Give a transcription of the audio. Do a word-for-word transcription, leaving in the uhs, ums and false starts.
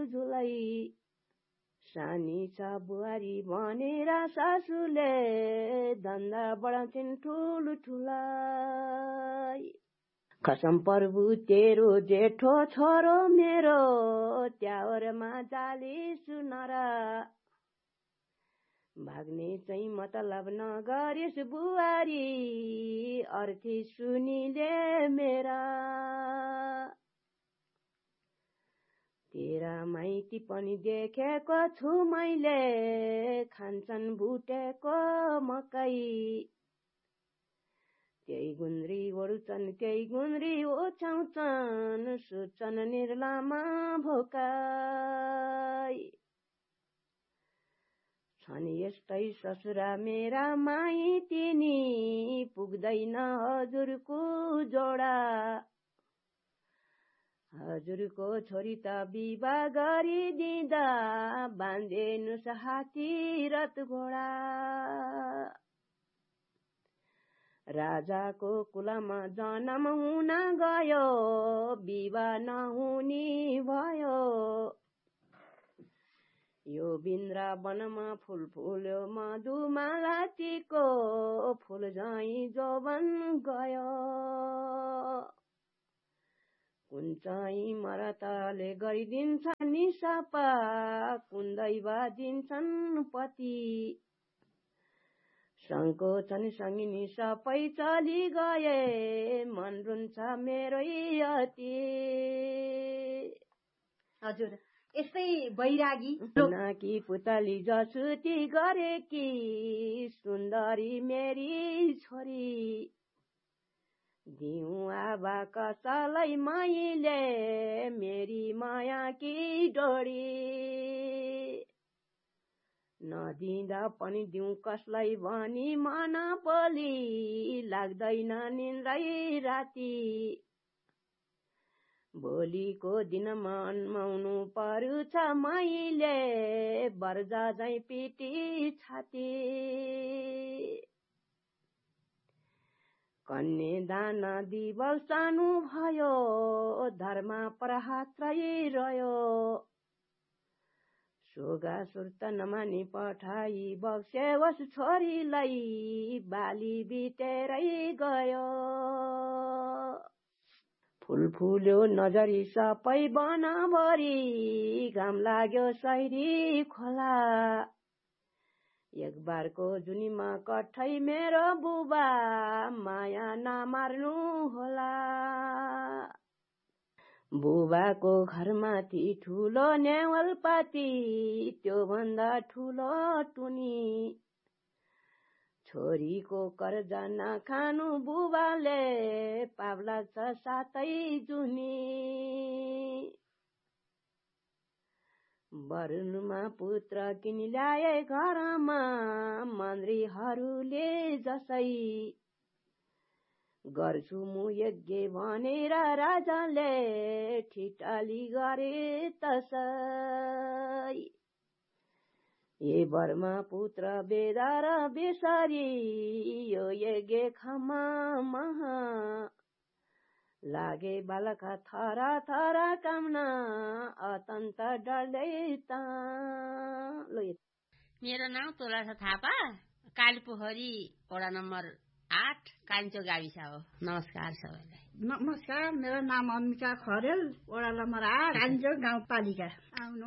झुलै सानी छ बुहारी भनेर सासूले धन्दा बढाउँछिन् ठुलो ठुलै कसम प्रभु तेरो जेठो छोरो मेरो त्यावरमा जाली सुनर भाग्ने चाहिँ मतलब नगरिस बुहारी अर्थी सुनिले मेरा तेरा माइती पनि देखेको छु मैले खान्छन् भुटेको मकै त्यही गुन्द्री ओढ्छन् त्यही गुन्द्री ओछ्याउँछन् सुत्छन् निर्लामा भोकाई छन् यस्तै ससुरा मेरा माइती नि पुग्दैन हजुरको जोडा हजुरको छोरी त विवाह गरिदिँदा बाँधिनुस् हात्ती रथ घोडा राजाको कुलमा जन्म हुन गयो विवाह नहुने भयो यो वृन्दावनमा फुल फुल्यो मधुमालतीको फुल झैं जोवन गयो कुन चाहिँ मरतले गरिदिन्छ नि सपा कुन दैव दिन्छन् पति सङ्कोचन सङ्गिनी सबै चली गए मन रुन्छ मेरै अति हजुर यस्तै बैरागी नाकी पुतली जसुती गरेकी सुन्दरी मेरी छोरी दिउँ आबा कसलाई मैले मेरी माया की डोरी नदिँदा पनि दिउँ कसलाई भनी मन बोली लाग्दैन निन्द्रै राति भोलिको दिनमा अन्माउनु पर्छ मैले बर्जा झैं पिटी छाती कन्यादान दिवस सानो भयो धर्म प्रहात्रै रह्यो सोगा सुर्त नमानी पठाई बक्स्योस् छोरीलाई बाली बितेरै गयो फुल फुल्यो नजरी सबै बनभरि घाम लाग्यो सैरी खोला एक बारको जुनीमा कठै मेरो बुबा माया नमार्नु होला बुबाको घरमाथि ठुलो नेवलपाती त्यो भन्दा ठुलो टुनी छोरीको कर्जा नखानु बुबाले पाप लाग्छ सातै जुनी वरुणमा पुत्र किनी ल्याए घरमा मन्त्रीहरूले जसै गर्छु म यज्ञ भनेर राजाले ठिटाली गरे तसै ए बर्मा पुत्र बेदा र बेसरी यो यज्ञ खमा महा लागे बालका थरा थरा कामना अत्यन्त डरले त मेरो नाम तुलसा थापा कालीपोखरी वडा नम्बर आठ कान्छो गाविस हो नमस्कार सबैलाई नमस्कार मेरो नाम अम्बिका खरेल वडा नम्बर आठ कान्छो गाउँपालिका